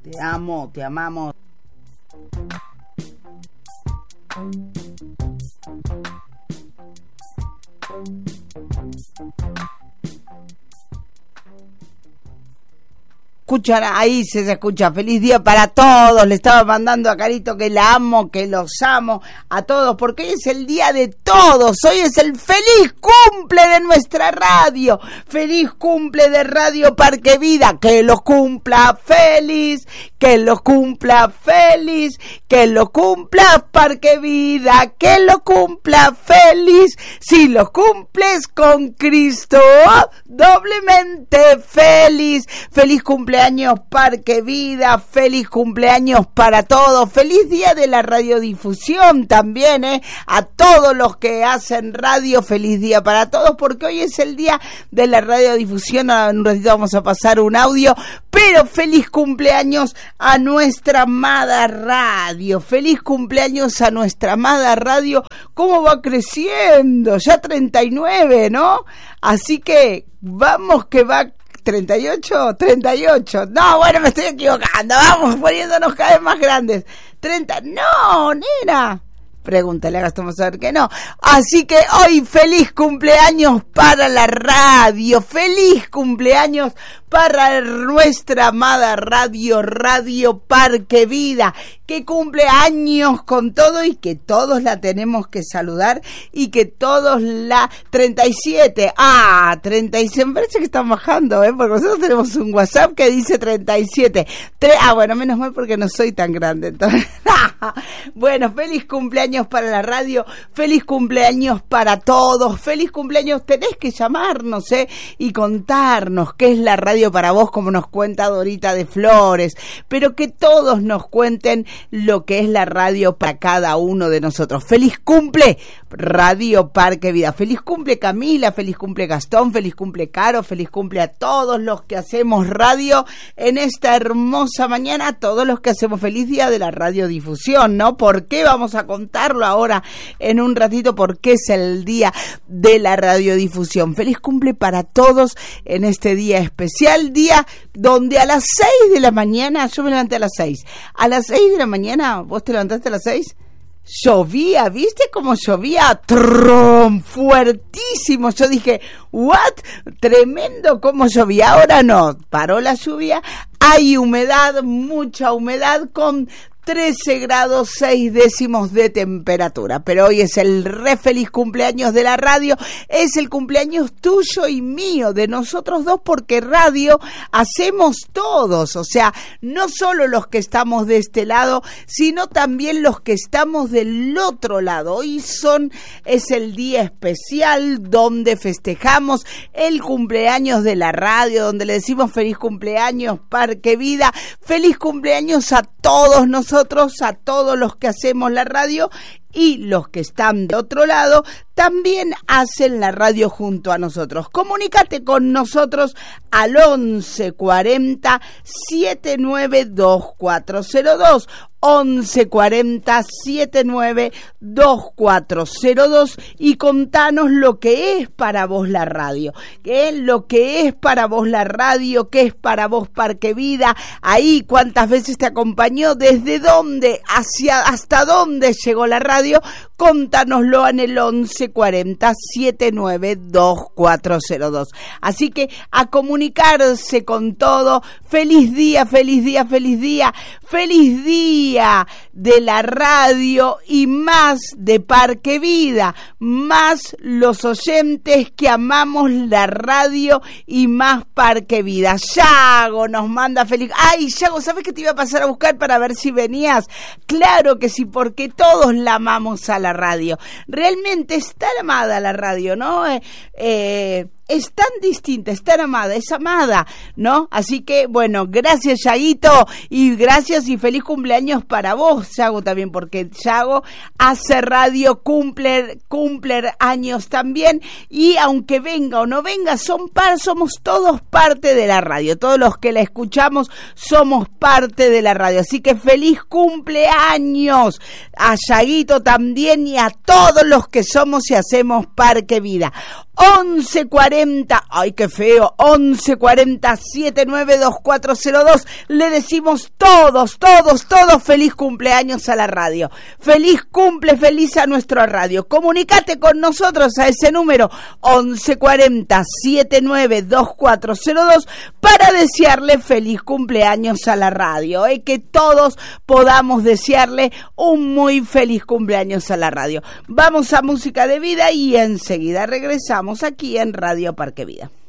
Te amo, te amamos. Escuchan, ahí se escucha, feliz día para todos, le estaba mandando a Carito que la amo, que los amo a todos, porque hoy es el día de todos, hoy es el feliz cumple de nuestra radio, feliz cumple de Radio Parque Vida, que lo cumpla feliz, que lo cumpla feliz, que lo cumpla Parque Vida, que lo cumpla feliz, si lo cumples con Cristo, doblemente feliz, feliz cumpleaños Parque Vida, feliz cumpleaños para todos, feliz día de la radiodifusión también, a todos los que hacen radio, feliz día para todos, porque hoy es el día de la radiodifusión. Ahora en un ratito vamos a pasar un audio, pero feliz cumpleaños a nuestra amada radio, feliz cumpleaños a nuestra amada radio, cómo va creciendo, ya 39, ¿no? Así que vamos que va 38, no, bueno, me estoy equivocando, vamos poniéndonos cada vez más grandes, 30, no, nena, pregúntale a Gastón, vamos a ver que no, así que hoy feliz cumpleaños para la radio, feliz cumpleaños para nuestra amada radio, Radio Parque Vida, que cumple años con todo y que todos la tenemos que saludar y que todos la 37, 37, me parece que están bajando, porque nosotros tenemos un WhatsApp que dice 37, bueno, menos mal porque no soy tan grande, entonces, bueno, feliz cumpleaños para la radio, feliz cumpleaños para todos, feliz cumpleaños, tenés que llamarnos, y contarnos qué es la radio para vos, como nos cuenta Dorita de Flores, pero que todos nos cuenten lo que es la radio para cada uno de nosotros. Feliz cumple Radio Parque Vida, feliz cumple Camila, feliz cumple Gastón, feliz cumple Caro, feliz cumple a todos los que hacemos radio en esta hermosa mañana, a todos los que hacemos feliz día de la radiodifusión, ¿no? ¿Por qué? Vamos a contarlo ahora en un ratito, porque es el día de la radiodifusión. Feliz cumple para todos en este día especial, día donde a las 6 de la mañana, yo me levanté a las 6 de la mañana, ¿vos te levantaste a las 6? Llovía, ¿viste cómo llovía? Fuertísimo. Yo dije, ¿what? Tremendo cómo llovía. Ahora no, paró la lluvia, hay humedad, mucha humedad, con 13 grados 6 décimos de temperatura, pero hoy es el re feliz cumpleaños de la radio, es el cumpleaños tuyo y mío, de nosotros dos, porque radio hacemos todos, o sea, no solo los que estamos de este lado, sino también los que estamos del otro lado. Hoy es el día especial donde festejamos el cumpleaños de la radio, donde le decimos feliz cumpleaños Parque Vida, feliz cumpleaños a todos nosotros, a todos los que hacemos la radio, y los que están de otro lado también hacen la radio junto a nosotros. Comunícate con nosotros al 1140 792402, 1140 792402, y contanos lo que es para vos la radio, qué es lo que es para vos la radio, qué es para vos Parque Vida, ahí cuántas veces te acompañó, desde dónde, hasta dónde llegó la radio. Contánoslo en el 1140 792402. Así que a comunicarse con todo. Feliz día, feliz día, feliz día, feliz día de la radio y más de Parque Vida, más los oyentes que amamos la radio y más Parque Vida. Yago nos manda feliz. Ay, Yago, ¿sabes que te iba a pasar a buscar para ver si venías? Claro que sí, porque todos la amamos a la radio. Realmente es tan amada la radio, ¿no? Es tan distinta, es tan amada, es amada, ¿no? Así que, bueno, gracias, Yaguito, y gracias y feliz cumpleaños para vos, Yago, también, porque Yago hace radio, cumple años también, y aunque venga o no venga, somos todos parte de la radio, todos los que la escuchamos somos parte de la radio, así que feliz cumpleaños a Yaguito también y a todos los que somos y hacemos Parque Vida. 1140, ay qué feo, 1140-792402. Le decimos todos feliz cumpleaños a la radio. Feliz cumple, feliz a nuestra radio. Comunicate con nosotros a ese número 1140-792402 para desearle feliz cumpleaños a la radio. Que todos podamos desearle un muy feliz cumpleaños a la radio. Vamos a música de vida y enseguida regresamos aquí en Radio Parque Vida.